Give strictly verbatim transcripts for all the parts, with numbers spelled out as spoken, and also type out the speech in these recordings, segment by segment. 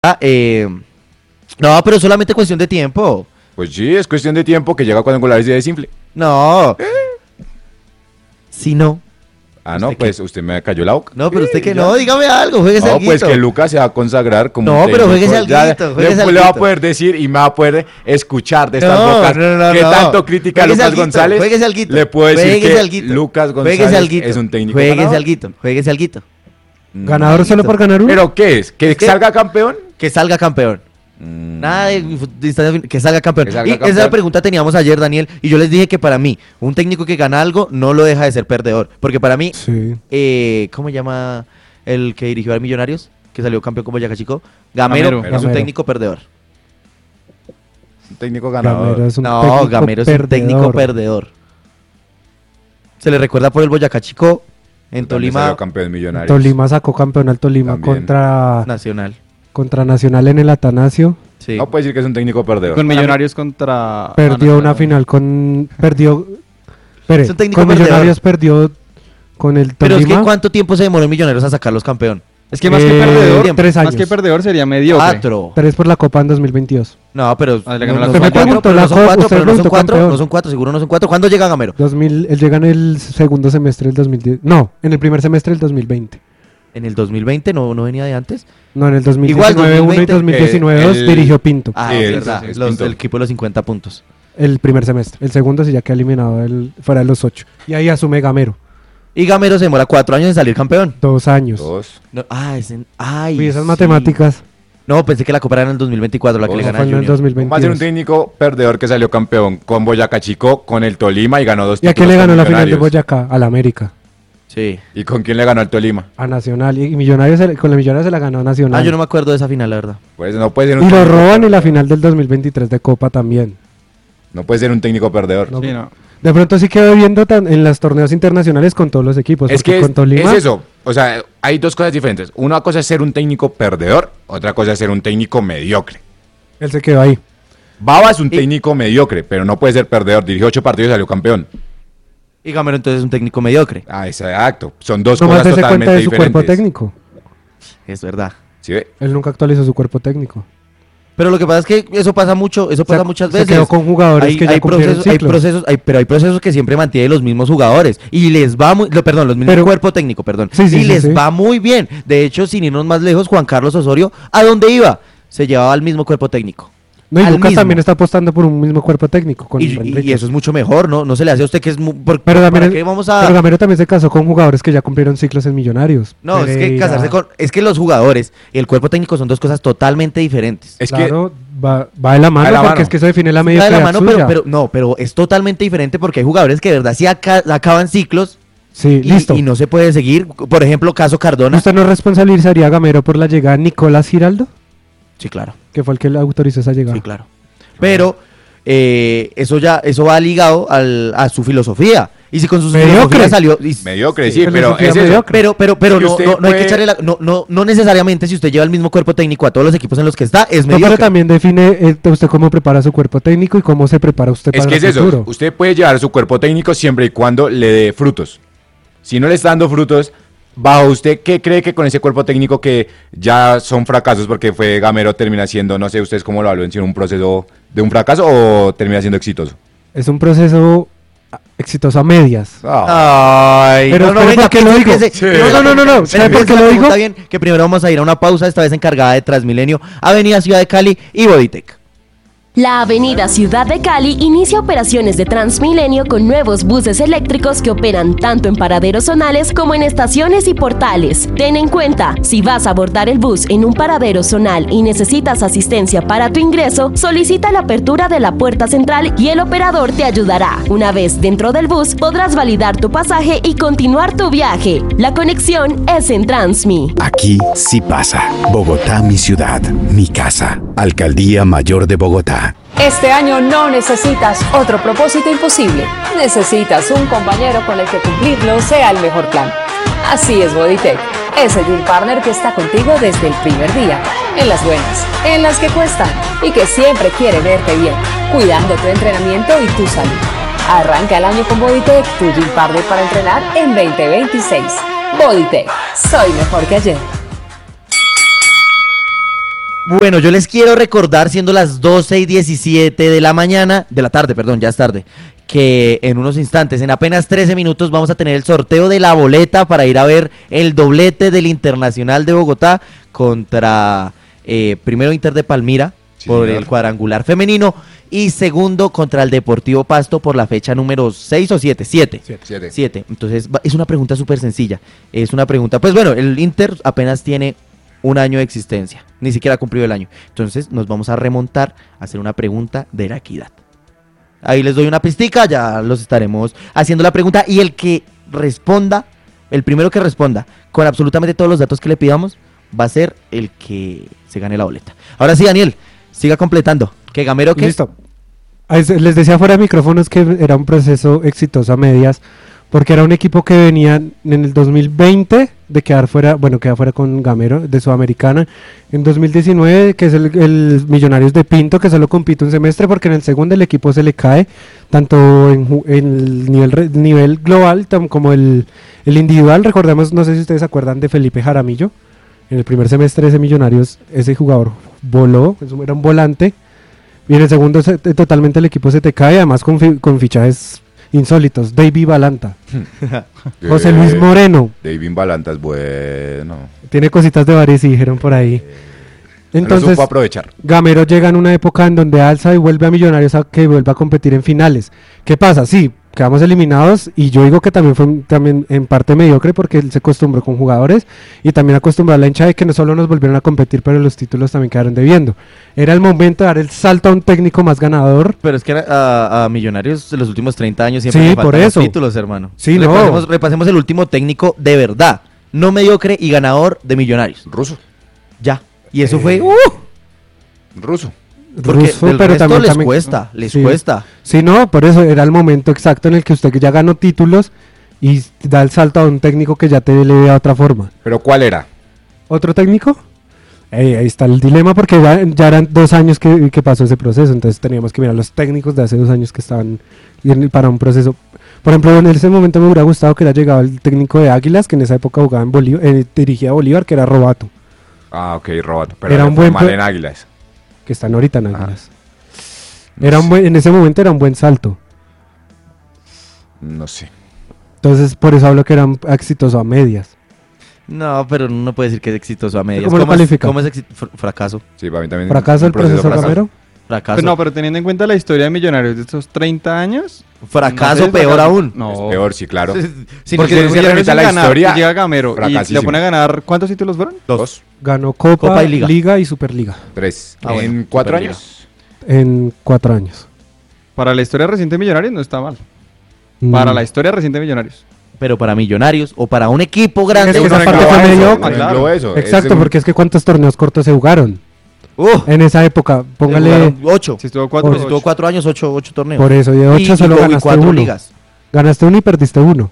Ah, eh, no, pero solamente cuestión de tiempo. Pues sí, es cuestión de tiempo que llega cuadrangulares y de simple. No. ¿Eh? Si no. Ah, no, pues qué? Usted me cayó la boca. No, pero usted que no, dígame algo, jueguese No, alguito. pues que Lucas se va a consagrar como No, un pero jueguese técnico. Ya alguito, jueguese después alguito. le va a poder decir y me va a poder escuchar de estas No, bocas. no, no, ¿Qué no. tanto critica a Jueguese Lucas alguito, González? jueguese alguito. Le puedo decir Jueguese que alguito. Lucas Jueguese González alguito. es un técnico Jueguese ganador. alguito, jueguese alguito. ¿Ganador solo por ganar uno? ¿Pero qué es? ¿Que ¿Es que? salga campeón? Que salga campeón. Mm. Nada de distancia fin- que salga campeón. Que salga y campeón. esa pregunta teníamos ayer, Daniel, y yo les dije que para mí, un técnico que gana algo no lo deja de ser perdedor. Porque para mí, Sí. eh, ¿cómo se llama el que dirigió a Millonarios? Que salió campeón con Boyacá Chico. Gamero, Gamero. es un Gamero. técnico perdedor. Un técnico ganador. Gamero es un No, técnico Gamero es un técnico perdedor. perdedor. Se le recuerda por el Boyacá Chico en También Tolima salió campeón Millonarios. Tolima sacó campeón al Tolima También. contra, Nacional. contra Nacional en el Atanasio. Sí. No puede decir que es un técnico perdedor. Con Millonarios contra... Perdió ah, no, una no. final con... Perdió... Espere, Es un técnico con perdedor. Millonarios perdió con el Pero es Tolima. que ¿cuánto tiempo se demoró en Millonarios a sacarlos campeón? Es que más Eh, que perdedor, tres más años. que perdedor sería mediocre. Cuatro. Tres por la Copa en dos mil veintidós. No, pero Ah, le no, ganó la no Copa. son Usted me cuatro, preguntó pero la no son Copa, cuatro, usted pero no son preguntó cuatro, campeón. no son cuatro, seguro no son cuatro. ¿Cuándo llega Gamero? dos mil, él llega en el segundo semestre del dos mil diez. No, en el primer semestre del dos mil veinte. ¿En el dos mil veinte? ¿No, no venía de antes? No, en el dos mil Igual, diecinueve uno y dos mil veinte, dos mil diecinueve dos el- dirigió Pinto. Ah, Sí, es es- verdad. es Los, Pinto. el equipo de los cincuenta puntos. El primer semestre. El segundo sí ya queda eliminado el, fuera de los ocho. Y ahí asume Gamero. Y Gamero se demora cuatro años en salir campeón. Dos años. Dos. No, ah, es en... Ay, Y esas sí. matemáticas. No, pensé que la Copa era en el dos mil veinticuatro, la que Oh, le no, gana fue a en el Junior. dos mil ¿Cómo va a ser un veintidós. técnico perdedor que salió campeón con Boyacá Chico, con el Tolima y ganó dos ¿Y a quién títulos le con ganó la final de Millonarios? Boyacá? Al América. Sí. ¿Y con quién le ganó al Tolima? A Nacional. Y Millonarios, se le- con la Millonarios se la ganó a Nacional. Ah, yo no me acuerdo de esa final, la verdad. Pues no puede ser un Y lo técnico roban en la perdedor. final del dos mil veintitrés de Copa también. No puede ser un técnico perdedor. No. Sí, no. De pronto sí quedó viendo tan- en los torneos internacionales con todos los equipos. Es porque que es, con Tolima, es eso. O sea, hay dos cosas diferentes. Una cosa es ser un técnico perdedor, otra cosa es ser un técnico mediocre. él se quedó ahí. Baba es un Y- técnico mediocre, pero no puede ser perdedor. Dirigió ocho partidos y salió campeón. Y Gamero entonces es un técnico mediocre. Ah, exacto. Son dos Nomás cosas dése cuenta totalmente de su diferentes. cuerpo técnico. Es verdad. ¿Sí ve? Él nunca actualizó su cuerpo técnico. Pero lo que pasa es que eso pasa mucho, eso pasa Se- muchas se veces. quedó con jugadores hay, que ya hay cumplieron procesos, hay ciclos. procesos, hay- pero hay procesos que siempre mantienen los mismos jugadores y les va muy, lo- perdón, los mismos Pero- cuerpo técnico, perdón, Sí, sí, y sí, les sí. va muy bien. De hecho, sin irnos más lejos, Juan Carlos Osorio, ¿a dónde iba? Se llevaba al mismo cuerpo técnico. No, y Al Lucas mismo. también está apostando por un mismo cuerpo técnico con Y, y- Enrique. y eso es mucho mejor, ¿no? No se le hace a usted que es muy, por, Pero ¿para también, qué vamos pero a Gamero también se casó con jugadores que ya cumplieron ciclos en Millonarios. No, es que Pereira, casarse con es que los jugadores y el cuerpo técnico son dos cosas totalmente diferentes. Es Claro, va, va de la mano Va de la porque mano. es que eso define la Va de mediocridad la mano, pero, suya. pero no, pero es totalmente diferente porque hay jugadores que de verdad sí aca- acaban ciclos sí, y, listo. y no se puede seguir. Por ejemplo, caso Cardona. ¿Usted no responsabilizaría a Gamero por la llegada de Nicolás Giraldo? Sí, claro. Que fue el que le autorizó esa llegada. Sí, claro. Pero eh, eso ya eso va ligado al, a su filosofía. Y si con su Mediocre. filosofía salió y- mediocre, Sí, sí, pero filosofía es eso. mediocre. pero pero pero Que no, usted no, no hay que puede- echarle la, no, no, no necesariamente si usted lleva el mismo cuerpo técnico a todos los equipos en los que está es No, pero mediocre. también define eh, usted cómo prepara su cuerpo técnico y cómo se prepara usted Es para que el es eso. futuro. Usted puede llevar su cuerpo técnico siempre y cuando le dé frutos. Si no le está dando frutos, ¿bajo usted qué cree que con ese cuerpo técnico que ya son fracasos porque fue Gamero termina siendo, no sé ustedes cómo lo evalúan, si un proceso de un fracaso o termina siendo exitoso? Es un proceso ah, exitoso a medias. Ah, Ay, Pero no, no, espere, venga, ¿por qué lo piense, digo? piense. Sí. Piense No, no, no, no, la- ¿sabe piense por qué la lo digo? pregunta bien, que primero vamos a ir a una pausa, esta vez encargada de Transmilenio, Avenida Ciudad de Cali y Bodytech. La Avenida Ciudad de Cali inicia operaciones de Transmilenio con nuevos buses eléctricos que operan tanto en paraderos zonales como en estaciones y portales. Ten en cuenta, si vas a abordar el bus en un paradero zonal y necesitas asistencia para tu ingreso, solicita la apertura de la puerta central y el operador te ayudará. Una vez dentro del bus, podrás validar tu pasaje y continuar tu viaje. La conexión es en Transmi. Aquí sí pasa. Bogotá, mi ciudad, mi casa. Alcaldía Mayor de Bogotá. Este año no necesitas otro propósito imposible. Necesitas un compañero con el que cumplirlo sea el mejor plan. Así es Bodytech, ese Deal Partner que está contigo desde el primer día, en las buenas, en las que cuestan y que siempre quiere verte bien, cuidando tu entrenamiento y tu salud. Arranca el año con Bodytech, tu Deal Partner para entrenar en veinte veintiséis. Bodytech, soy mejor que ayer. Bueno, yo les quiero recordar, siendo las doce y diecisiete de la mañana, de la tarde, perdón, ya es tarde, que en unos instantes, en apenas trece minutos, vamos a tener el sorteo de la boleta para ir a ver el doblete del Internacional de Bogotá contra, eh, primero Inter de Palmira, Sí, por señor. el cuadrangular femenino, y segundo contra el Deportivo Pasto por la fecha número seis o siete, siete. Siete. Siete. Entonces, va- es una pregunta súper sencilla. Es una pregunta, pues bueno, el Inter apenas tiene un año de existencia, ni siquiera ha cumplido el año. Entonces, nos vamos a remontar a hacer una pregunta de la equidad. Ahí les doy una pistica, ya los estaremos haciendo la pregunta, y el que responda, el primero que responda con absolutamente todos los datos que le pidamos, va a ser el que se gane la boleta. Ahora sí, Daniel, siga completando. ¿Qué Gamero qué? Listo. Ahí se- Les decía fuera de micrófonos que era un proceso exitoso a medias, porque era un equipo que venía en el dos mil veinte de quedar fuera, bueno, quedar fuera con Gamero de Sudamericana. En dos mil diecinueve, que es el, el Millonarios de Pinto, que solo compite un semestre, porque en el segundo el equipo se le cae, tanto en, ju- en el nivel, re- nivel global tam- como el, el individual. Recordemos, no sé si ustedes se acuerdan de Felipe Jaramillo. En el primer semestre ese Millonarios, ese jugador voló, eso era un volante. Y en el segundo se- te- totalmente el equipo se te cae, además con, fi- con fichajes insólitos. David Balanta, José Luis Eh, Moreno, David Balanta es bueno. tiene cositas de varios y dijeron por ahí. Entonces, Entonces, supo aprovechar. Gamero llega en una época en donde alza y vuelve a Millonarios a que vuelva a competir en finales. ¿Qué pasa? Sí, quedamos eliminados y yo digo que también fue un- también en parte mediocre porque él se acostumbró con jugadores y también acostumbró a la hincha de que no solo nos volvieron a competir, pero los títulos también quedaron debiendo. Era el momento de dar el salto a un técnico más ganador. Pero es que a, a Millonarios en los últimos treinta años siempre Sí, le por faltan los eso. títulos, hermano. Sí, no. repasemos, repasemos el último técnico de verdad, no mediocre y ganador de Millonarios. Ruso. Ya. Y eso Eh, fue... ¡uh! Ruso. Porque Ruso, del pero resto también- les también- cuesta, les sí. cuesta. Sí, no, por eso era el momento exacto en el que usted ya ganó títulos y da el salto a un técnico que ya te le ve a otra forma. ¿Pero cuál era? ¿Otro técnico? Eh, ahí está el dilema porque ya, ya eran dos años que, que pasó ese proceso, entonces teníamos que mirar los técnicos de hace dos años que estaban en- para un proceso. Por ejemplo, en ese momento me hubiera gustado que hubiera llegado el técnico de Águilas, que en esa época jugaba en Bolívar, eh, dirigía a Bolívar, que era Robato, Ah, ok, Robato. Pero Era le un fue buen mal pro- en Águilas. que están ahorita en Ajá. Águilas. No Era un sé, buen, en ese momento era un buen salto. No sé. Entonces, por eso hablo que era un exitoso a medias. No, pero no puede decir que es exitoso a medias. ¿Cómo lo es, califica? ¿Cómo es exi- fr- fracaso? Sí, para mí también. ¿Fracaso un el proceso fracaso. Gamero? Fracaso. Pues no, pero teniendo en cuenta la historia de Millonarios de estos treinta años. fracaso, no sé, peor fracaso. aún. No. Es peor, sí, claro. Si Porque no si se- se remite a la Millonarios sin ganar, historia, y llega Gamero y fracasísimo. le pone a ganar. ¿Cuántos títulos fueron? Dos, Ganó Copa, Copa y Liga. Liga. y Superliga tres. Ah, en bueno, cuatro Superliga. años. en cuatro años. Para la historia reciente de Millonarios no está mal. Mm. Para la historia reciente de Millonarios. Pero para Millonarios o para un equipo grande. Es que Uno esa parte engloba fue eso, medio- uno Ah, claro. engloba eso. Exacto, Es- porque es que cuántos torneos cortos se jugaron Uh, en esa época. Póngale jugaron ocho. Si estuvo cuatro, Por- Si ocho. tuvo cuatro años, ocho, ocho torneos. por eso, y de ocho Y- solo y, y ganaste cuatro uno. ligas. Ganaste uno y perdiste uno.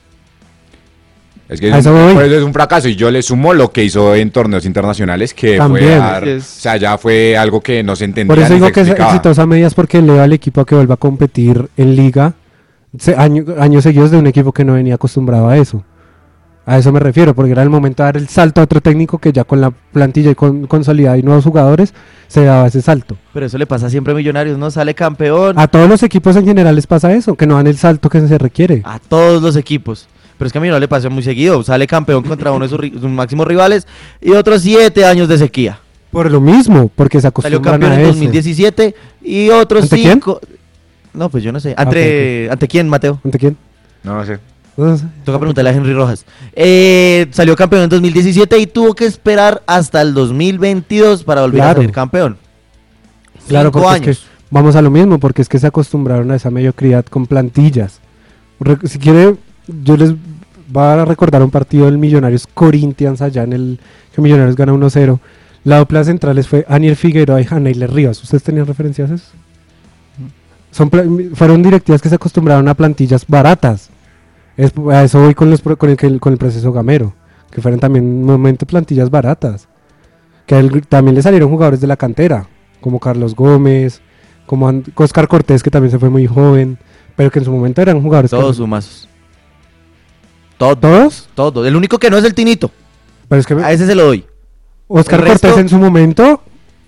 Es que A es, eso un, voy. por eso es un fracaso. Y yo le sumo lo que hizo en torneos internacionales, que También. fue dar- Es- o sea, ya fue algo que no se entendía. Por eso ni digo se que es explicaba. exitosa a medias porque le da al equipo a que vuelva a competir en liga se- año- años seguidos de un equipo que no venía acostumbrado a eso. A eso me refiero, porque era el momento de dar el salto a otro técnico que ya con la plantilla y con consolidada y nuevos jugadores se daba ese salto. Pero eso le pasa siempre a Millonarios, ¿no? Sale campeón A todos los equipos en general les pasa eso, que no dan el salto que se requiere. a todos los equipos. Pero es que a Millonarios le pasa muy seguido. Sale campeón contra uno de sus, ri- sus máximos rivales y otros siete años de sequía. Por lo mismo, porque se Salió acostumbran campeón a en eso. dos mil diecisiete y otros ¿Ante quién? cinco. No, pues yo no sé. ¿Ante, ¿ante quién, Mateo? ¿Ante quién? No, no sé. No sé. Toca preguntarle a Henry Rojas. Eh, salió campeón en dos mil diecisiete y tuvo que esperar hasta el dos mil veintidós para volver a Claro. salir campeón. Claro, Cinco porque años. es que vamos a lo mismo, porque es que se acostumbraron a esa mediocridad con plantillas. Re- si quiere, yo les voy a recordar un partido del Millonarios Corinthians allá en el que Millonarios gana uno cero. La dupla centrales fue Aniel Figueroa y Janeiler Rivas. ¿Ustedes tenían referencias a eso? Son pla- fueron directivas que se acostumbraron a plantillas baratas. Es, a eso voy con, los, pro- con, el, que- con el proceso Gamero, que fueron también un momento plantillas baratas. Que el- también le salieron jugadores de la cantera, como Carlos Gómez, como And- Oscar Cortés, que también se fue muy joven, pero que en su momento eran jugadores que- Todos sumazos. Todos. ¿Todos? Todos. El único que no es el Tinito. Pero es que A ese se lo doy. Oscar el resto- Cortés en su momento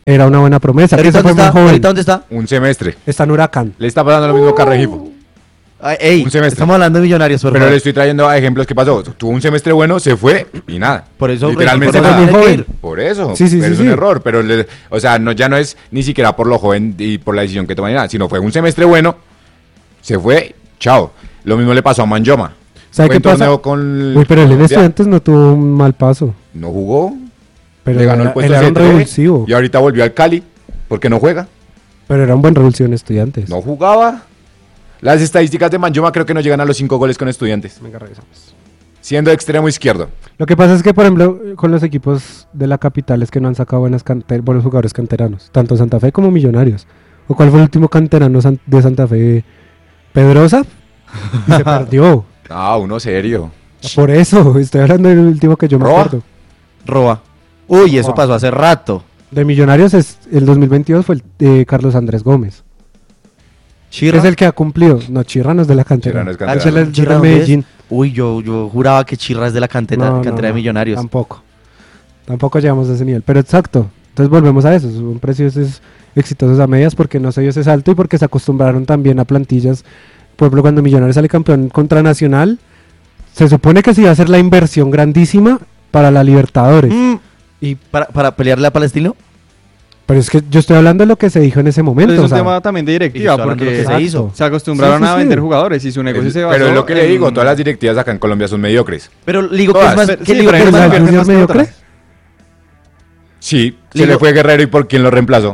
era una buena promesa. Que ¿Ahorita se fue dónde muy está? joven. ¿Ahorita dónde está? Un semestre. Está en Huracán. Le está pasando lo mismo que a Regifo. Ay, ey, Un semestre. estamos hablando de Millonarios, por Pero favor. le estoy trayendo a ejemplos que pasó. Tuvo un semestre bueno, se fue y nada. Por eso literalmente Regifo no nada. tiene que ir. Por eso. Sí, sí, pero sí, es un sí. error. Pero, le- o sea, no, ya no es ni siquiera por lo joven y por la decisión que toma ni nada, sino fue un semestre bueno, se fue, chao. Lo mismo le pasó a Manjoma. ¿Sabe Fue qué en pasa? torneo con Uy, pero él en Colombia, Estudiantes no tuvo un mal paso. no jugó, Pero le ganó era, el puesto él era un siete, revulsivo. y ahorita volvió al Cali porque no juega, Pero era un buen revulsivo en Estudiantes. no jugaba. Las estadísticas de Manjoma creo que no llegan a los cinco goles con Estudiantes, Venga, revisamos. siendo extremo izquierdo. Lo que pasa es que, por ejemplo, con los equipos de la capital es que no han sacado buenas canter- buenos jugadores canteranos, tanto Santa Fe como Millonarios. ¿O cuál fue el último canterano san- de Santa Fe? ¿Pedrosa? Y se perdió. Ah, uno serio. Por eso, estoy hablando del último que yo me ¿Roa? acuerdo. Roa. Uy, eso Roa. pasó hace rato. De Millonarios, es, el dos mil veintidós fue el de Carlos Andrés Gómez. Chirra. Es el que ha cumplido. No, Chirra no es de la cantera. Chirra no es Ah, canterano. es del- ¿Chirra del dónde es? Medellín. Uy, yo, yo juraba que Chirra es de la cantera, No, no, cantera de no, Millonarios. Tampoco. Tampoco llegamos a ese nivel. Pero exacto. Entonces volvemos a eso. Son precios es- exitosos a medias porque no se dio ese salto y porque se acostumbraron también a plantillas. Por ejemplo, cuando Millonarios sale campeón contra Nacional, se supone que se iba a hacer la inversión grandísima para la Libertadores. Mm, Y, ¿Para, para pelearle a Palestino? pero es que yo estoy hablando de lo que se dijo en ese momento. Pero es o un sea, tema también de Y yo directiva, estoy hablando de porque lo que se hizo. Exacto. se acostumbraron Sí, sí, a sí. vender jugadores y su negocio se basó Pero es lo que le en- digo, todas las directivas acá en Colombia son mediocres. Pero le digo que Todas. es más... Pero- que sí, le digo pero que es hay más- ¿el pierden Junior más que mediocre? otras. Sí, se Digo- le fue Guerrero y por quién lo reemplazó.